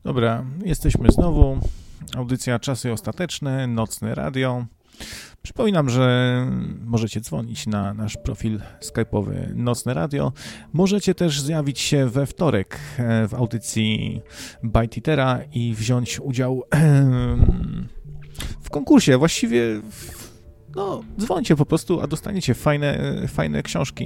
Dobra, jesteśmy znowu. Audycja Czasy Ostateczne, Nocne Radio. Przypominam, że możecie dzwonić na nasz profil skype'owy Nocne Radio. Możecie też zjawić się we wtorek w audycji Bytitera i wziąć udział w konkursie. Właściwie dzwońcie po prostu, a dostaniecie fajne książki.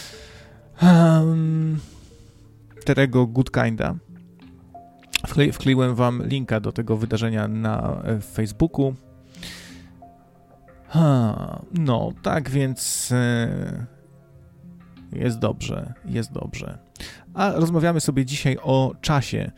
Terego Good Kinda. Wkleiłem wam linka do tego wydarzenia na Facebooku. No, tak więc jest dobrze. A rozmawiamy sobie dzisiaj o czasie.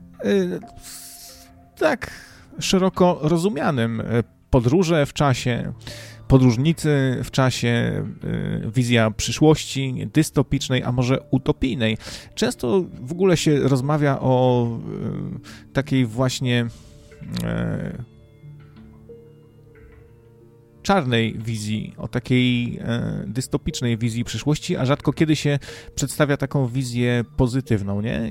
Tak szeroko rozumianym. Podróże w czasie, podróżnicy w czasie, wizja przyszłości dystopicznej, a może utopijnej. Często w ogóle się rozmawia o takiej właśnie czarnej wizji, o takiej dystopicznej wizji przyszłości, a rzadko kiedy się przedstawia taką wizję pozytywną, nie?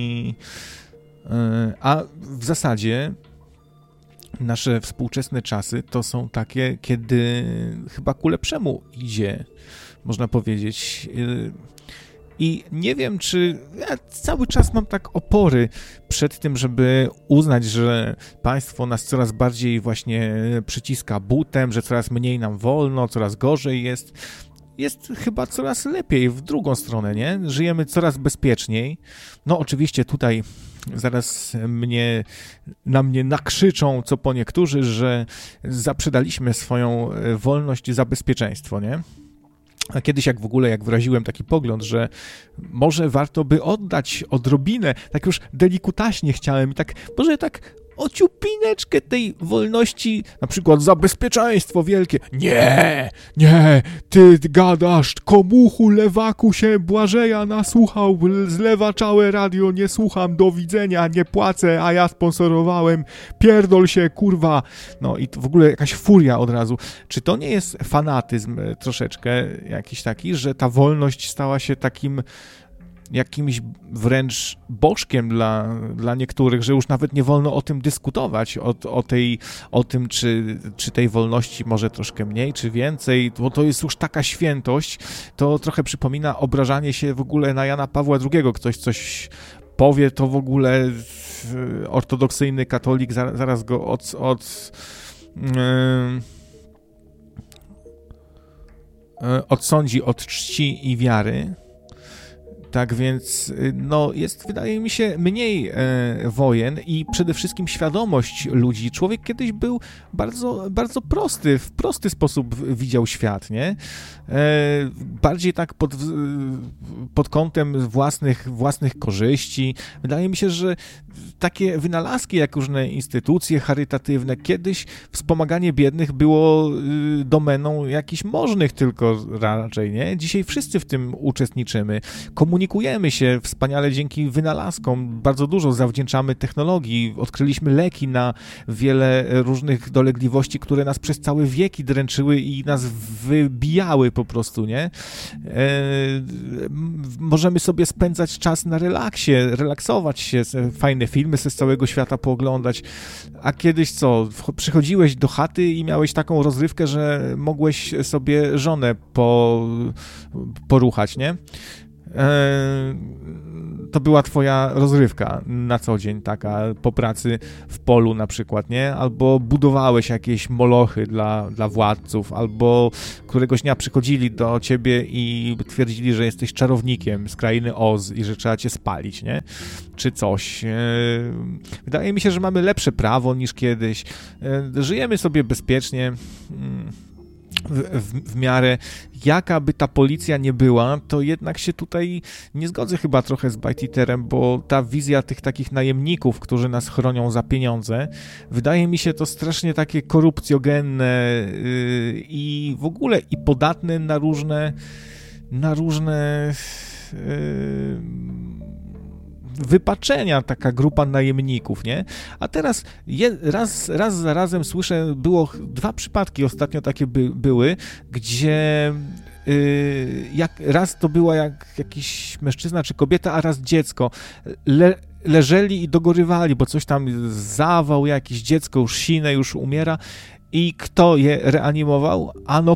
A w zasadzie nasze współczesne czasy to są takie, kiedy chyba ku lepszemu idzie, można powiedzieć. I nie wiem, czy ja cały czas mam tak opory przed tym, żeby uznać, że państwo nas coraz bardziej właśnie przyciska butem, że coraz mniej nam wolno, coraz gorzej jest. Jest chyba coraz lepiej w drugą stronę, nie? Żyjemy coraz bezpieczniej. No oczywiście tutaj zaraz na mnie nakrzyczą, co po niektórzy, że zaprzedaliśmy swoją wolność za bezpieczeństwo, nie? A kiedyś jak wyraziłem taki pogląd, że może warto by oddać odrobinę, tak już delikutaśnie chciałem i tak, może tak o ciupineczkę tej wolności, na przykład za bezpieczeństwo wielkie. Nie, ty gadasz, komuchu, lewaku się Błażeja nasłuchał, zlewaczałe radio, nie słucham, do widzenia, nie płacę, a ja sponsorowałem, pierdol się, kurwa. No i to w ogóle jakaś furia od razu. Czy to nie jest fanatyzm troszeczkę jakiś taki, że ta wolność stała się takim jakimś wręcz bożkiem dla niektórych, że już nawet nie wolno o tym dyskutować, o tym, czy tej wolności może troszkę mniej, czy więcej, bo to jest już taka świętość, to trochę przypomina obrażanie się w ogóle na Jana Pawła II. Ktoś coś powie, to w ogóle ortodoksyjny katolik zaraz go odsądzi od czci i wiary. Tak więc, jest, wydaje mi się, mniej wojen i przede wszystkim świadomość ludzi. Człowiek kiedyś był bardzo, bardzo prosty, w prosty sposób widział świat, nie? Bardziej tak pod kątem własnych korzyści. Wydaje mi się, że takie wynalazki, jak różne instytucje charytatywne, kiedyś wspomaganie biednych było domeną jakichś możnych tylko raczej, nie? Dzisiaj wszyscy w tym uczestniczymy. Komunikujemy się wspaniale dzięki wynalazkom. Bardzo dużo zawdzięczamy technologii. Odkryliśmy leki na wiele różnych dolegliwości, które nas przez całe wieki dręczyły i nas wybijały po prostu, nie? Możemy sobie spędzać czas na relaksie, relaksować się, fajne filmy z całego świata pooglądać. A kiedyś co? Przychodziłeś do chaty i miałeś taką rozrywkę, że mogłeś sobie żonę poruchać, nie? To była twoja rozrywka na co dzień, taka po pracy w polu na przykład, nie? Albo budowałeś jakieś molochy dla władców, albo któregoś dnia przychodzili do ciebie i twierdzili, że jesteś czarownikiem z krainy Oz i że trzeba cię spalić, nie? Czy coś. Wydaje mi się, że mamy lepsze prawo niż kiedyś. Żyjemy sobie bezpiecznie. W miarę, jaka by ta policja nie była, to jednak się tutaj nie zgodzę chyba trochę z Bytiterem, bo ta wizja tych takich najemników, którzy nas chronią za pieniądze, wydaje mi się to strasznie takie korupcjogenne i w ogóle i podatne na różne wypaczenia, taka grupa najemników, nie? A teraz raz za razem słyszę, było 2 przypadki ostatnio takie były, gdzie raz to była jak jakiś mężczyzna czy kobieta, a raz dziecko. leżeli i dogorywali, bo coś tam zawał, jakieś dziecko już sine, już umiera. I kto je reanimował?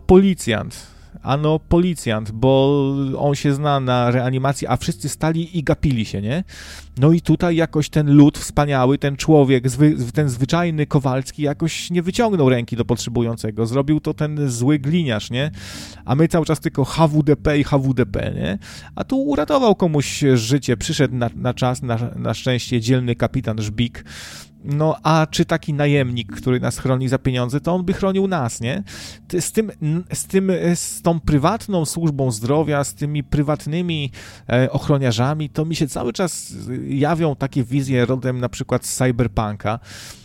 Ano policjant, bo on się zna na reanimacji, a wszyscy stali i gapili się, nie? No i tutaj jakoś ten lud wspaniały, ten człowiek, ten zwyczajny Kowalski jakoś nie wyciągnął ręki do potrzebującego. Zrobił to ten zły gliniarz, nie? A my cały czas tylko HWDP i HWDP, nie? A tu uratował komuś życie, przyszedł na czas, na szczęście dzielny kapitan Żbik. No, a czy taki najemnik, który nas chroni za pieniądze, to on by chronił nas, nie? Z tą prywatną służbą zdrowia, z tymi prywatnymi ochroniarzami, to mi się cały czas jawią takie wizje rodem na przykład z Cyberpunka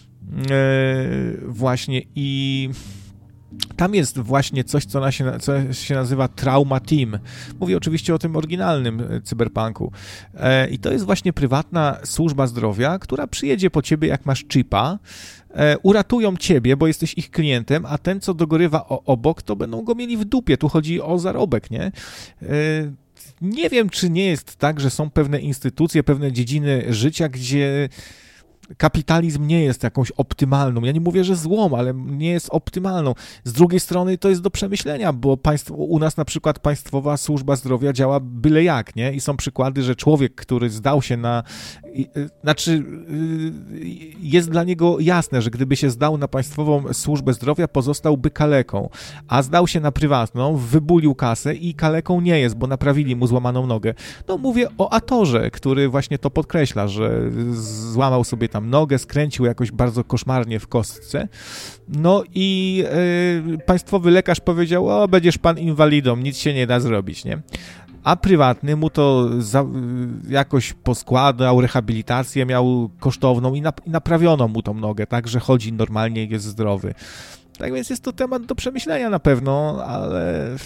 właśnie i tam jest właśnie coś, co się nazywa Trauma Team. Mówię oczywiście o tym oryginalnym Cyberpunku. I to jest właśnie prywatna służba zdrowia, która przyjedzie po ciebie, jak masz chipa, uratują ciebie, bo jesteś ich klientem, a ten, co dogorywa obok, to będą go mieli w dupie. Tu chodzi o zarobek, nie? Nie wiem, czy nie jest tak, że są pewne instytucje, pewne dziedziny życia, gdzie kapitalizm nie jest jakąś optymalną. Ja nie mówię, że złą, ale nie jest optymalną. Z drugiej strony to jest do przemyślenia, bo u nas na przykład Państwowa Służba Zdrowia działa byle jak, nie? I są przykłady, że człowiek, który zdał się jest dla niego jasne, że gdyby się zdał na Państwową Służbę Zdrowia, pozostałby kaleką, a zdał się na prywatną, wybulił kasę i kaleką nie jest, bo naprawili mu złamaną nogę. No mówię o Atorze, który właśnie to podkreśla, że złamał sobie tam nogę, skręcił jakoś bardzo koszmarnie w kostce. No i państwowy lekarz powiedział, o, będziesz pan inwalidą, nic się nie da zrobić, nie? A prywatny mu to jakoś poskładał, rehabilitację miał kosztowną i naprawiono mu tą nogę, tak, że chodzi normalnie i jest zdrowy. Tak więc jest to temat do przemyślenia na pewno, ale...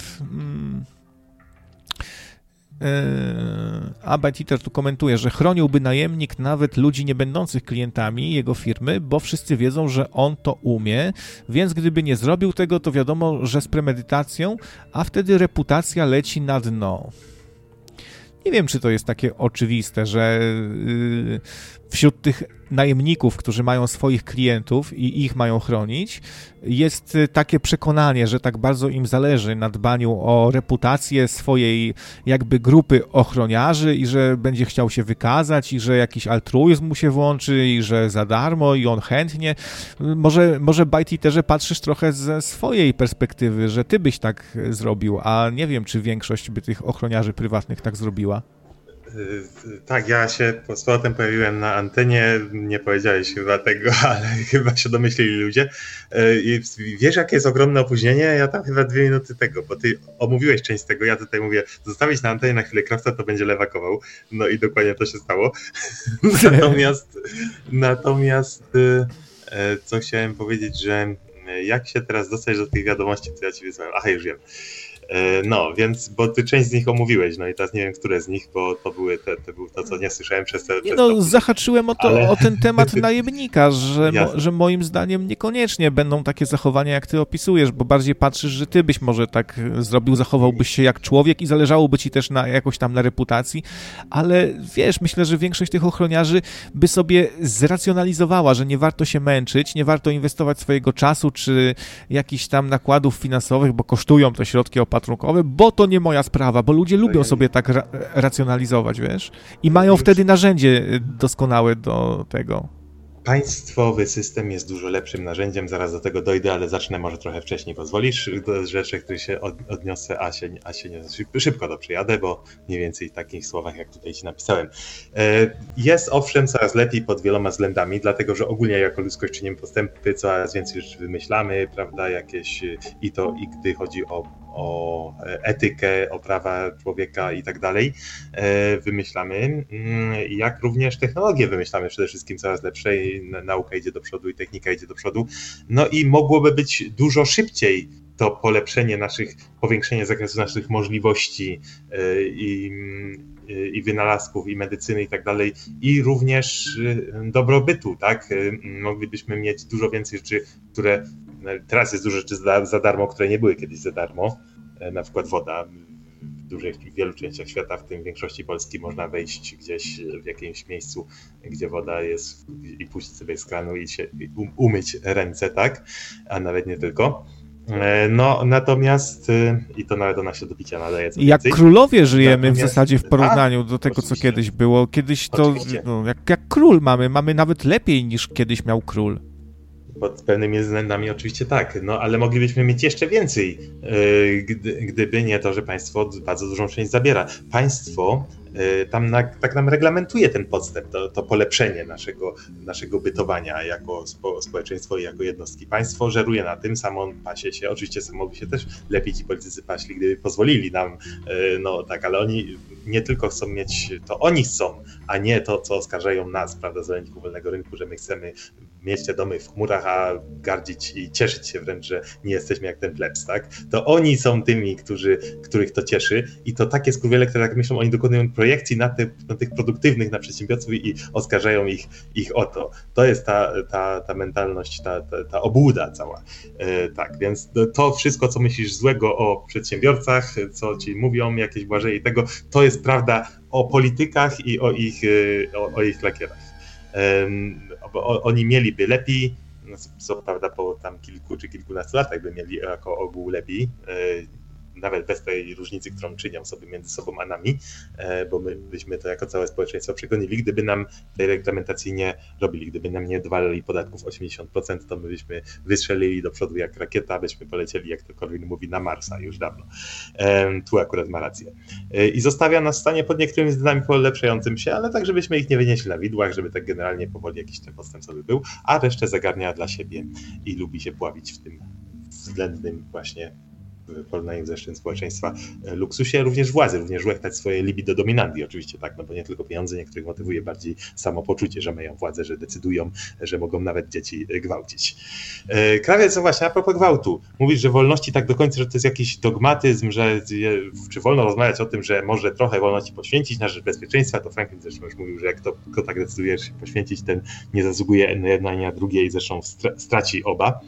Abajtiter tu komentuje, że chroniłby najemnik nawet ludzi nie będących klientami jego firmy, bo wszyscy wiedzą, że on to umie, więc gdyby nie zrobił tego, to wiadomo, że z premedytacją, a wtedy reputacja leci na dno. Nie wiem, czy to jest takie oczywiste, że wśród tych najemników, którzy mają swoich klientów i ich mają chronić, jest takie przekonanie, że tak bardzo im zależy na dbaniu o reputację swojej jakby grupy ochroniarzy i że będzie chciał się wykazać i że jakiś altruizm mu się włączy i że za darmo i on chętnie. Może Bajtiterze patrzysz trochę ze swojej perspektywy, że ty byś tak zrobił, a nie wiem, czy większość by tych ochroniarzy prywatnych tak zrobiła. Tak, ja się z powrotem pojawiłem na antenie, nie powiedziałeś chyba tego, ale chyba się domyślili ludzie. I wiesz, jakie jest ogromne opóźnienie? Ja tam chyba 2 minuty tego, bo ty omówiłeś część tego, ja tutaj mówię, zostawić na antenie na chwilę Krawca, to będzie lewakował. No i dokładnie to się stało. Natomiast co chciałem powiedzieć, że jak się teraz dostać do tych wiadomości, co ja ci wysłałem? Aha, już wiem. No, więc, bo ty część z nich omówiłeś, no i teraz nie wiem, które z nich, bo to były to, co nie słyszałem przez te... Zahaczyłem o ten temat najemnika, że moim zdaniem niekoniecznie będą takie zachowania, jak ty opisujesz, bo bardziej patrzysz, że ty byś może tak zrobił, zachowałbyś się jak człowiek i zależałoby ci też jakoś tam na reputacji, ale wiesz, myślę, że większość tych ochroniarzy by sobie zracjonalizowała, że nie warto się męczyć, nie warto inwestować swojego czasu, czy jakichś tam nakładów finansowych, bo kosztują to środki opatrunkowe, bo to nie moja sprawa, bo ludzie lubią sobie tak racjonalizować, wiesz? I mają wtedy narzędzie doskonałe do tego. Państwowy system jest dużo lepszym narzędziem, zaraz do tego dojdę, ale zacznę może trochę wcześniej, pozwolisz? Do rzeczy, które się odniosę, a się nie szybko to przyjadę, bo mniej więcej w takich słowach, jak tutaj ci napisałem. Jest owszem coraz lepiej pod wieloma względami, dlatego że ogólnie jako ludzkość czynimy postępy, coraz więcej rzeczy wymyślamy, prawda, jakieś i gdy chodzi o etykę, o prawa człowieka i tak dalej, wymyślamy, jak również technologię wymyślamy przede wszystkim coraz lepsze i nauka idzie do przodu i technika idzie do przodu. No i mogłoby być dużo szybciej to powiększenie zakresu naszych możliwości i wynalazków, i medycyny i tak dalej, i również dobrobytu, tak? Moglibyśmy mieć dużo więcej rzeczy, które teraz jest dużo rzeczy za darmo, które nie były kiedyś za darmo, na przykład woda. w wielu częściach świata, w tym w większości Polski, można wejść gdzieś w jakimś miejscu, gdzie woda jest i puścić sobie z kranu i się umyć ręce, tak? A nawet nie tylko. No, natomiast i to nawet ona się do picia nadaje. Jak królowie żyjemy w zasadzie w porównaniu do tego, co kiedyś było. Kiedyś to, jak król mamy nawet lepiej niż kiedyś miał król. Pod pewnymi względami oczywiście tak, no ale moglibyśmy mieć jeszcze więcej, gdyby nie to, że państwo bardzo dużą część zabiera. Państwo tak nam reglamentuje ten podstęp, to polepszenie naszego bytowania jako społeczeństwo i jako jednostki. Państwo żeruje na tym, samo pasie się, oczywiście samo by się też lepiej ci politycy paśli, gdyby pozwolili nam, no tak, ale oni nie tylko chcą mieć, to oni chcą, a nie to, co oskarżają nas, prawda, zwolenników wolnego rynku, że my chcemy mieć te domy w chmurach, a gardzić i cieszyć się wręcz, że nie jesteśmy jak ten plebs, tak? To oni są tymi, których to cieszy i to takie skurwiele, które tak myślą, oni dokonują projekcji na tych produktywnych, na przedsiębiorców i oskarżają ich o to. To jest ta mentalność, ta obłuda cała. Tak, więc to wszystko, co myślisz złego o przedsiębiorcach, co ci mówią, jakieś błażeje i tego, to jest prawda o politykach i o ich lakierach. Oni mieliby lepiej, co prawda po tam kilku czy kilkunastu latach by mieli jako ogół lepiej, nawet bez tej różnicy, którą czynią sobie między sobą a nami, bo my byśmy to jako całe społeczeństwo przegonili, gdyby nam tej reglamentacji nie robili, gdyby nam nie dwalili podatków 80%, to my byśmy wystrzelili do przodu jak rakieta, byśmy polecieli, jak to Korwin mówi, na Marsa już dawno. Tu akurat ma rację. I zostawia nas w stanie pod niektórymi względami polepszającym się, ale tak, żebyśmy ich nie wynieśli na widłach, żeby tak generalnie powoli jakiś ten postęp sobie był, a resztę zagarnia dla siebie i lubi się pławić w tym względnym właśnie w porównaniu z resztą społeczeństwa luksusie, również władzy, również łechtać swoje libido dominandi, oczywiście tak, no bo nie tylko pieniądze, niektórych motywuje bardziej samopoczucie, że mają władzę, że decydują, że mogą nawet dzieci gwałcić. Krawiec, no właśnie, a propos gwałtu, mówisz, że wolności tak do końca, że to jest jakiś dogmatyzm, że czy wolno rozmawiać o tym, że może trochę wolności poświęcić na rzecz bezpieczeństwa, to Franklin zresztą już mówił, że jak kto tak decyduje, że się poświęcić, ten nie zasługuje na jedno ani na drugie i zresztą straci oba,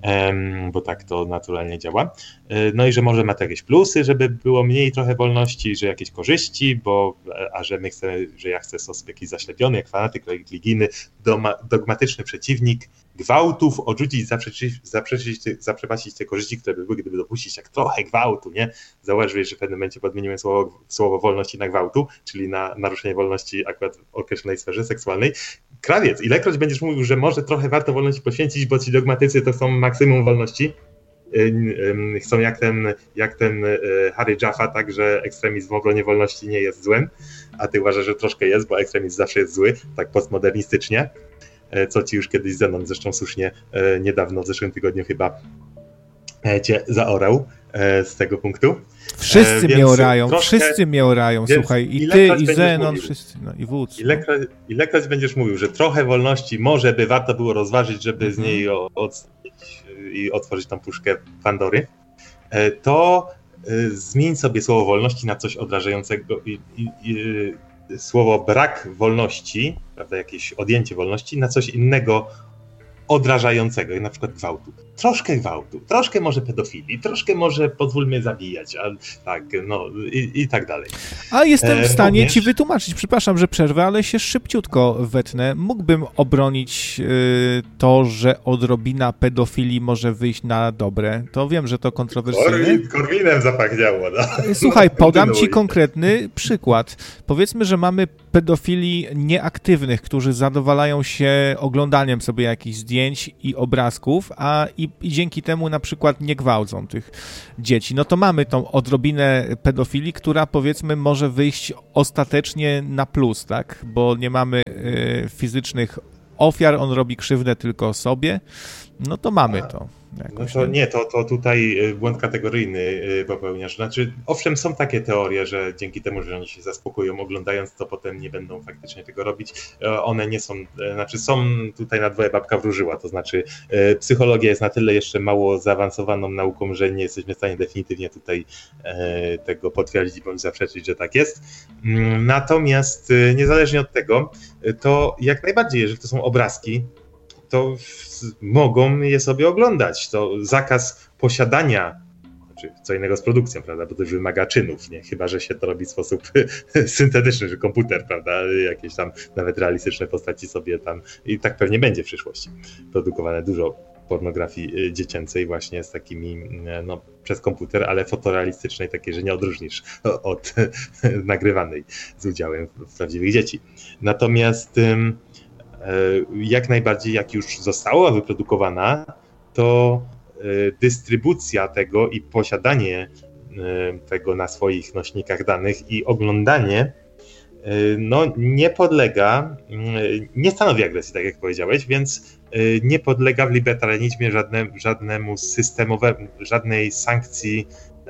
bo tak to naturalnie działa. No i że może ma to jakieś plusy, żeby było mniej trochę wolności, że jakieś korzyści, a że my chcemy, że ja chcę sposób jakiś zaślepiony, jak fanatyk religijny, dogmatyczny przeciwnik gwałtów, odrzucić, zaprzepaścić te korzyści, które by były, gdyby dopuścić tak trochę gwałtu, nie? Zauważyłeś, że w pewnym momencie podmieniłem słowo wolności na gwałtu, czyli na naruszenie wolności akurat w określonej sferze seksualnej. Krawiec, ilekroć będziesz mówił, że może trochę warto wolności poświęcić, bo ci dogmatycy to są maksimum wolności, chcą jak ten Harry Jaffa, tak, że ekstremizm w obronie wolności nie jest złem, a ty uważasz, że troszkę jest, bo ekstremizm zawsze jest zły, tak postmodernistycznie, co ci już kiedyś Zenon zresztą słusznie niedawno, w zeszłym tygodniu chyba cię zaorał z tego punktu. Wszyscy mnie orają, słuchaj, i ty, i Zenon, wszyscy, no i wódz. Ilekroć będziesz mówił, że trochę wolności może by warto było rozważyć, żeby z niej odstąpić i otworzyć tą puszkę Pandory, to zmień sobie słowo wolności na coś odrażającego i słowo brak wolności, prawda, jakieś odjęcie wolności na coś innego odrażającego, jak na przykład gwałtu. Troszkę może pedofilii, troszkę może pozwólmy zabijać, tak, no i tak dalej. A jestem w stanie ci wytłumaczyć, przepraszam, że przerwę, ale się szybciutko wetnę. Mógłbym obronić to, że odrobina pedofilii może wyjść na dobre. To wiem, że to kontrowersyjne. Korwinem zapachniało. No. Słuchaj, podam ci konkretny przykład. Powiedzmy, że mamy pedofili nieaktywnych, którzy zadowalają się oglądaniem sobie jakichś zdjęć i obrazków, i dzięki temu na przykład nie gwałcą tych dzieci. No to mamy tą odrobinę pedofilii, która powiedzmy może wyjść ostatecznie na plus, tak? Bo nie mamy fizycznych ofiar, on robi krzywdę tylko sobie, no to mamy to. Jakoś, no to nie, to tutaj błąd kategoryjny popełniasz. Znaczy, owszem, są takie teorie, że dzięki temu, że oni się zaspokoją oglądając, to potem nie będą faktycznie tego robić. One nie są, znaczy są tutaj na dwoje babka wróżyła, to znaczy psychologia jest na tyle jeszcze mało zaawansowaną nauką, że nie jesteśmy w stanie definitywnie tutaj tego potwierdzić bądź zaprzeczyć, że tak jest. Natomiast niezależnie od tego, to jak najbardziej, jeżeli to są obrazki, to mogą je sobie oglądać. To zakaz posiadania, czy co innego z produkcją, prawda, bo to już wymaga czynów, nie? Chyba że się to robi w sposób syntetyczny, że komputer, prawda, jakieś tam nawet realistyczne postaci sobie tam i tak pewnie będzie w przyszłości produkowane dużo pornografii dziecięcej właśnie z takimi, no przez komputer, ale fotorealistycznej, takiej, że nie odróżnisz od nagrywanej z udziałem w prawdziwych dzieci. Natomiast jak najbardziej, jak już została wyprodukowana, to dystrybucja tego i posiadanie tego na swoich nośnikach danych i oglądanie no nie stanowi agresji, tak jak powiedziałeś, więc nie podlega w libertarianizmie żadnemu systemowemu, żadnej sankcji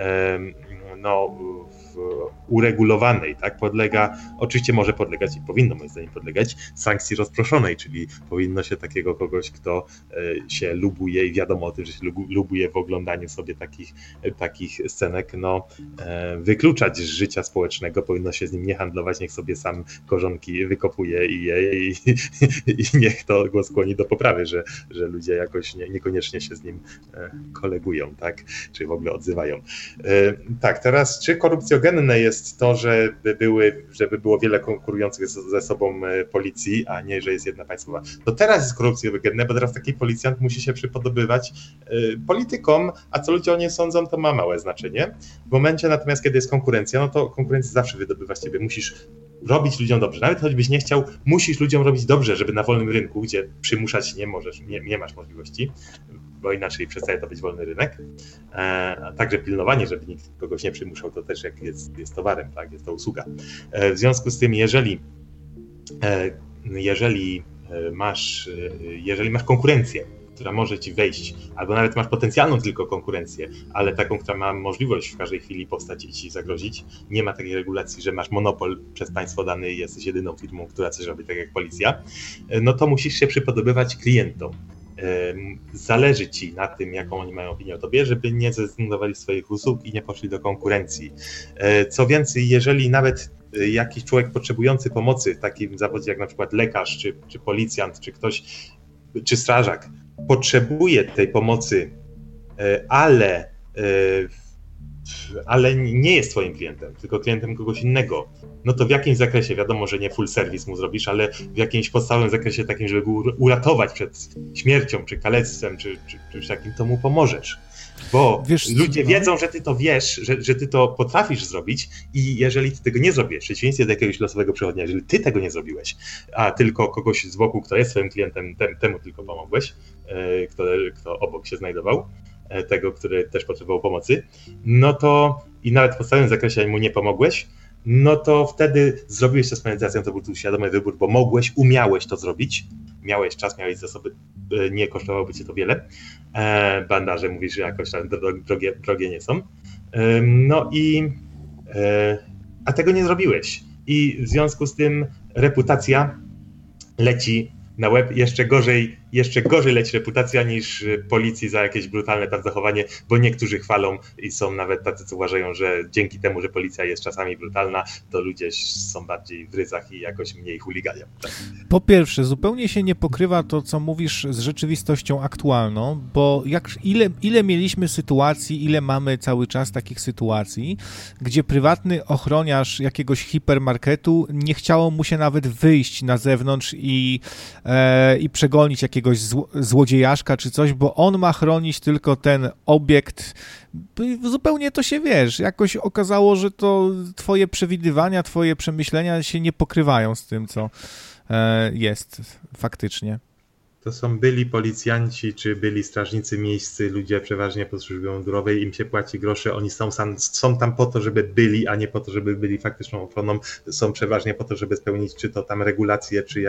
uregulowanej, tak? Oczywiście może podlegać i powinno moim zdaniem podlegać sankcji rozproszonej, czyli powinno się takiego kogoś, kto się lubuje i wiadomo o tym, że się lubuje w oglądaniu sobie takich scenek, wykluczać z życia społecznego, powinno się z nim nie handlować, niech sobie sam korzonki wykopuje i je i niech to go skłoni do poprawy, że ludzie jakoś niekoniecznie się z nim kolegują, tak? Czy w ogóle odzywają. Tak, teraz czy korupcjogenne jest to, żeby było wiele konkurujących ze sobą policji, a nie, że jest jedna państwowa. To teraz jest korupcjogenne, bo teraz taki policjant musi się przypodobywać politykom, a co ludzie o nie sądzą, to ma małe znaczenie. W momencie natomiast, kiedy jest konkurencja, no to konkurencja zawsze wydobywa z ciebie. Musisz robić ludziom dobrze. Nawet choćbyś nie chciał, musisz ludziom robić dobrze, żeby na wolnym rynku, gdzie przymuszać nie możesz, nie masz możliwości, bo inaczej przestaje to być wolny rynek. A także pilnowanie, żeby nikt kogoś nie przymuszał, to też jak jest towarem, tak? Jest to usługa. W związku z tym, jeżeli masz konkurencję, która może ci wejść, albo nawet masz potencjalną tylko konkurencję, ale taką, która ma możliwość w każdej chwili powstać i ci zagrozić, nie ma takiej regulacji, że masz monopol przez państwo dany i jesteś jedyną firmą, która coś robi tak jak policja, no to musisz się przypodobywać klientom. Zależy ci na tym, jaką oni mają opinię o tobie, żeby nie zrezygnowali z swoich usług i nie poszli do konkurencji. Co więcej, jeżeli nawet jakiś człowiek potrzebujący pomocy w takim zawodzie jak na przykład lekarz, czy policjant, czy ktoś, czy strażak potrzebuje tej pomocy, ale nie jest twoim klientem, tylko klientem kogoś innego, no to w jakimś zakresie, wiadomo, że nie full service mu zrobisz, ale w jakimś podstawowym zakresie takim, żeby go uratować przed śmiercią, czy kalectwem, czy takim, to mu pomożesz. Bo ludzie wiedzą, że ty to wiesz, że ty to potrafisz zrobić i jeżeli ty tego nie zrobisz, w przeciwieństwie do jakiegoś losowego przechodnia, jeżeli ty tego nie zrobiłeś, a tylko kogoś z boku, kto jest twoim klientem, temu tylko pomogłeś, kto obok się znajdował, tego, który też potrzebował pomocy, no to i nawet w podstawowym zakresie mu nie pomogłeś, no to wtedy zrobiłeś to z penetracją, to był tu świadomy wybór, bo umiałeś to zrobić, miałeś czas, miałeś zasoby, nie kosztowałoby cię to wiele. Bandaże mówisz, że jakoś tam drogie nie są. A tego nie zrobiłeś. I w związku z tym reputacja leci na łeb, jeszcze gorzej leci reputacja niż policji za jakieś brutalne tam zachowanie, bo niektórzy chwalą i są nawet tacy, co uważają, że dzięki temu, że policja jest czasami brutalna, to ludzie są bardziej w ryzach i jakoś mniej chuliganią. Tak? Po pierwsze, zupełnie się nie pokrywa to, co mówisz, z rzeczywistością aktualną, bo ile mieliśmy sytuacji, ile mamy cały czas takich sytuacji, gdzie prywatny ochroniarz jakiegoś hipermarketu nie chciało mu się nawet wyjść na zewnątrz i przegonić jakiegoś złodziejaszka czy coś, bo on ma chronić tylko ten obiekt. Zupełnie to się, jakoś okazało, że to twoje przewidywania, twoje przemyślenia się nie pokrywają z tym, co jest faktycznie. To są byli policjanci, czy byli strażnicy miejscy, ludzie przeważnie po służbie mundurowej, im się płaci grosze, oni są tam po to, żeby byli, a nie po to, żeby byli faktyczną ochroną, są przeważnie po to, żeby spełnić czy to tam regulacje, czy